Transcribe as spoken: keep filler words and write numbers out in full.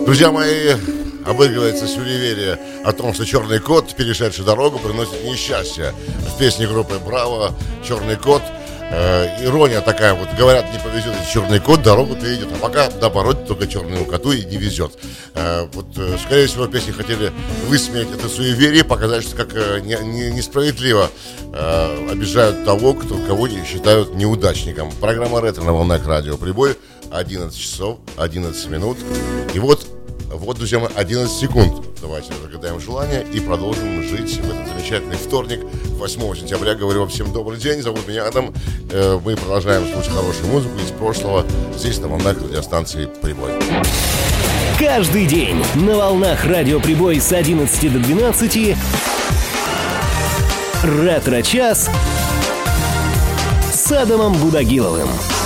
Друзья мои, обыгрывается суеверие о том, что черный кот, перешедший дорогу, приносит несчастье. В песне группы «Браво» «Черный кот». Э, ирония такая вот, говорят, не повезет, если черный кот дорогу перейдет, а пока, наоборот, только черному коту и не везет. Э, вот, э, скорее всего, в песне хотели высмеять это суеверие, показать, что как э, не, не, несправедливо э, обижают того, кто, кого не считают неудачником. Программа «Ретро» на волнах радио «Прибой». одиннадцать часов, одиннадцать минут. И вот, вот, друзья мои, одиннадцать секунд. Давайте загадаем желание и продолжим жить в этот замечательный вторник, восьмого сентября. Говорю вам всем добрый день, зовут меня Адам. Мы продолжаем слушать хорошую музыку из прошлого здесь на волнах радиостанции «Прибой». Каждый день на волнах радио «Прибой» с одиннадцати до двенадцати «Ретро-час» с Адамом Будагиловым.